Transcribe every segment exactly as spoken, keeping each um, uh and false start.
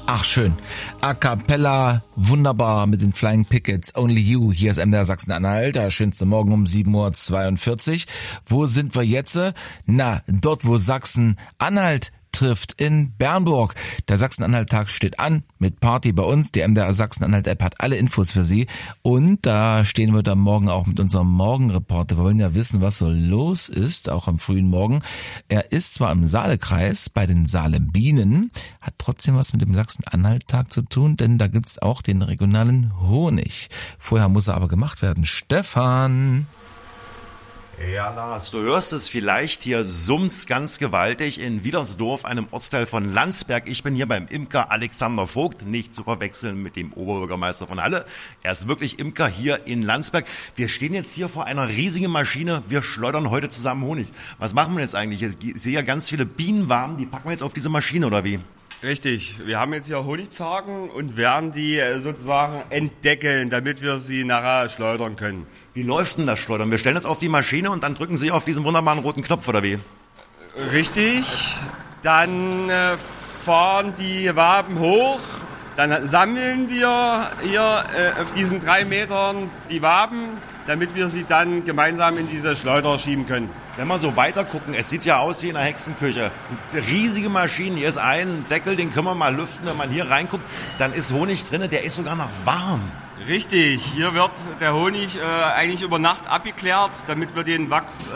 Ach schön. A cappella, wunderbar mit den Flying Pickets, Only You. Hier ist M D R Sachsen-Anhalt, der schönste Morgen um sieben Uhr zweiundvierzig. Wo sind wir jetzt? Na, dort wo Sachsen-Anhalt trifft, in Bernburg. Der Sachsen-Anhalt-Tag steht an mit Party bei uns. Die M D R Sachsen-Anhalt-App hat alle Infos für Sie. Und da stehen wir dann morgen auch mit unserem Morgenreporter. Wir wollen ja wissen, was so los ist, auch am frühen Morgen. Er ist zwar im Saalekreis bei den Saale-Bienen, hat trotzdem was mit dem Sachsen-Anhalt-Tag zu tun, denn da gibt's auch den regionalen Honig. Vorher muss er aber gemacht werden. Stefan! Ja, Lars, du hörst es vielleicht, hier summt's ganz gewaltig in Wiedersdorf, einem Ortsteil von Landsberg. Ich bin hier beim Imker Alexander Vogt, nicht zu verwechseln mit dem Oberbürgermeister von Halle. Er ist wirklich Imker hier in Landsberg. Wir stehen jetzt hier vor einer riesigen Maschine. Wir schleudern heute zusammen Honig. Was machen wir jetzt eigentlich? Ich sehe ja ganz viele Bienenwaben, die packen wir jetzt auf diese Maschine, oder wie? Richtig, wir haben jetzt hier Honigzagen und werden die sozusagen entdeckeln, damit wir sie nachher schleudern können. Wie läuft denn das Schleudern? Wir stellen das auf die Maschine und dann drücken Sie auf diesen wunderbaren roten Knopf, oder wie? Richtig, dann äh, fahren die Waben hoch, dann sammeln wir hier äh, auf diesen drei Metern die Waben, damit wir sie dann gemeinsam in diese Schleuder schieben können. Wenn wir so weiter gucken, es sieht ja aus wie in einer Hexenküche. Riesige Maschinen, hier ist ein Deckel, den können wir mal lüften. Wenn man hier reinguckt, dann ist Honig drin, der ist sogar noch warm. Richtig, hier wird der Honig äh, eigentlich über Nacht abgeklärt, damit wir den Wachs,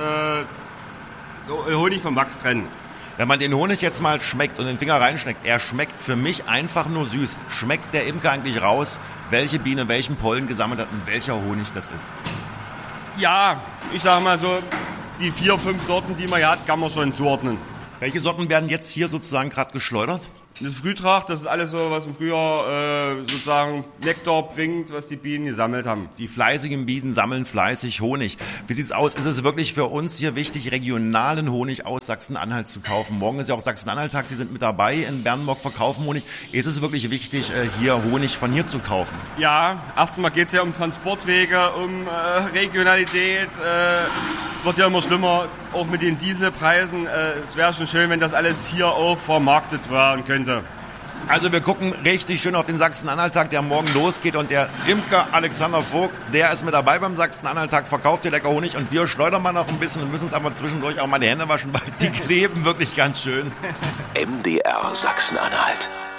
äh, Honig vom Wachs trennen. Wenn man den Honig jetzt mal schmeckt und den Finger reinschmeckt, er schmeckt für mich einfach nur süß. Schmeckt der Imker eigentlich raus, welche Biene welchen Pollen gesammelt hat und welcher Honig das ist? Ja, ich sage mal so, die vier, fünf Sorten, die man hier hat, kann man schon zuordnen. Welche Sorten werden jetzt hier sozusagen gerade geschleudert? Das Frühtracht, das ist alles so, was im Frühjahr äh, sozusagen Nektar bringt, was die Bienen gesammelt haben. Die fleißigen Bienen sammeln fleißig Honig. Wie sieht's aus? Ist es wirklich für uns hier wichtig, regionalen Honig aus Sachsen-Anhalt zu kaufen? Morgen ist ja auch Sachsen-Anhalt-Tag, die sind mit dabei in Bernburg, verkaufen Honig. Ist es wirklich wichtig, hier Honig von hier zu kaufen? Ja, erstmal geht's ja um Transportwege, um äh, Regionalität. Äh, es wird ja immer schlimmer, auch mit den Dieselpreisen. Äh, es wäre schon schön, wenn das alles hier auch vermarktet werden könnte. Also wir gucken richtig schön auf den Sachsen-Anhalt-Tag, der morgen losgeht, und der Imker Alexander Vogt, der ist mit dabei beim Sachsen-Anhalt-Tag, verkauft hier lecker Honig, und wir schleudern mal noch ein bisschen und müssen uns aber zwischendurch auch mal die Hände waschen, weil die kleben wirklich ganz schön. M D R Sachsen-Anhalt.